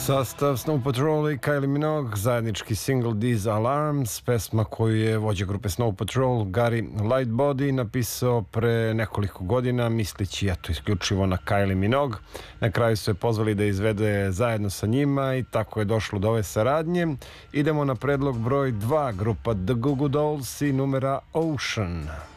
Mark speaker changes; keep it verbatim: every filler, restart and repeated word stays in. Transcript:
Speaker 1: Sastav Snow Patrol i Kylie Minogue, zajednički single These Alarms, pesma koju je vođa grupe Snow Patrol Gary Lightbody napisao pre nekoliko godina, misleći eto isključivo na Kylie Minogue. Na kraju su je pozvali da izvede zajedno sa njima i tako je došlo do ove saradnje. Idemo na predlog broj dva, grupa The Goo Goo Dolls i numera Ocean.